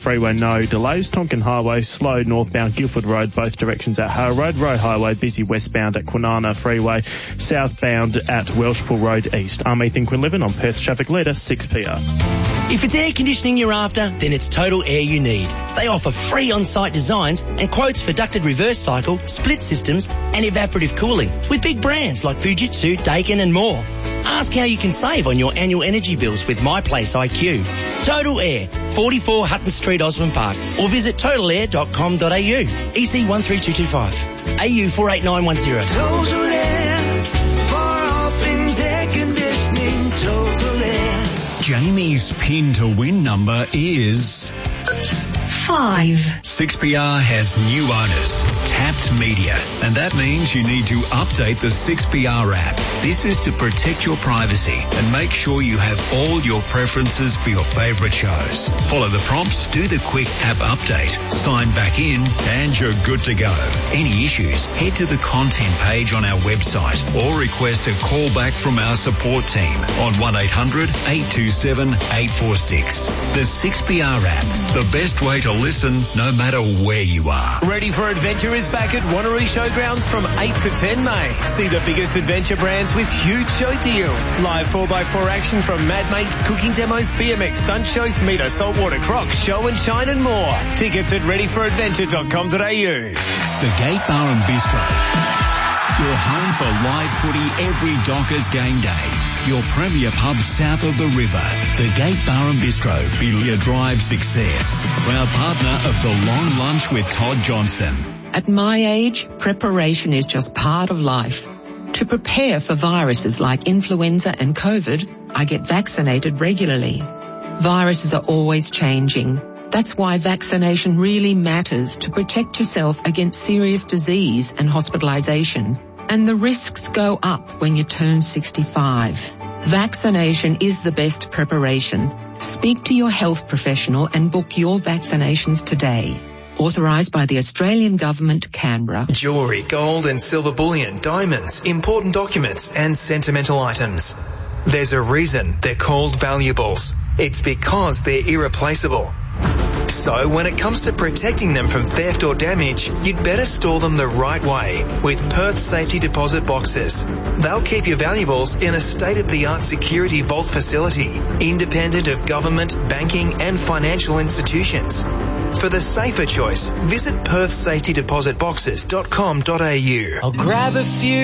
Freeway no delays. Tonkin Highway slow northbound Guildford Road both directions at Harrow Road. Road Highway busy westbound at Kwinana Freeway, southbound at Welshpool Road East. I'm Ethan Quinlivan on Perth Traffic Leader 6PR. If it's air conditioning you're after, then it's Total Air you need. They offer free on-site designs and quotes for ducted reverse cycle, split systems and evaporative cooling with big brands like Fujitsu, Daikin and more. Ask how you can save on your annual energy bills with MyPlace IQ. Total Air, 44 Hutton Street, Osborne Park, or visit totalair.com.au. EC 13225, AU 48910. Total Air, for all things air conditioning, Total Air. Jamie's pin to win number is 5. 6PR has new owners, Tapped Media, and that means you need to update the 6PR app. This is to protect your privacy and make sure you have all your preferences for your favourite shows. Follow the prompts, do the quick app update, sign back in, and you're good to go. Any issues, head to the content page on our website or request a call back from our support team on 1-800-827-846. The 6PR app, the best way to listen no matter where you are. Ready for Adventure is back at Wanneroo Showgrounds from 8 to 10 May. See the biggest adventure brands with huge show deals. Live 4x4 action from Mad Mates, cooking demos, BMX stunt shows, Meter, Saltwater Crocs, Show and Shine and more. Tickets at readyforadventure.com.au. The Gate Bar and Bistro. Your home for live footy every Dockers game day. Your premier pub south of the river. The Gate Bar and Bistro, Belia Drive Success. Proud partner of the Long Lunch with Todd Johnston. At my age, preparation is just part of life. To prepare for viruses like influenza and COVID, I get vaccinated regularly. Viruses are always changing. That's why vaccination really matters to protect yourself against serious disease and hospitalisation. And the risks go up when you turn 65. Vaccination is the best preparation. Speak to your health professional and book your vaccinations today. Authorised by the Australian Government, Canberra. Jewellery, gold and silver bullion, diamonds, important documents and sentimental items. There's a reason they're called valuables. It's because they're irreplaceable. So when it comes to protecting them from theft or damage, you'd better store them the right way with Perth Safety Deposit Boxes. They'll keep your valuables in a state-of-the-art security vault facility, independent of government, banking and financial institutions. For the safer choice, visit perthsafetydepositboxes.com.au. I'll grab a few